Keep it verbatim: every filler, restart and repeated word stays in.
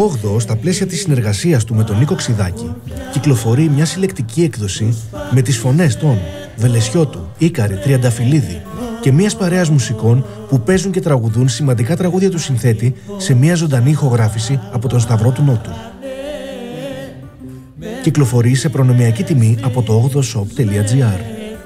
όγδοο, στα πλαίσια της συνεργασίας του με τον Νίκο Ξιδάκη, κυκλοφορεί μια συλλεκτική έκδοση με τις φωνές των Βελεσιώτου, Ίκαρη, Τριανταφυλλίδη και μιας παρέας μουσικών που παίζουν και τραγουδούν σημαντικά τραγούδια του συνθέτη σε μια ζωντανή ηχογράφηση από τον Σταυρό του Νότου. Κυκλοφορεί σε προνομιακή τιμή από το όγδοο shop τελεία gr.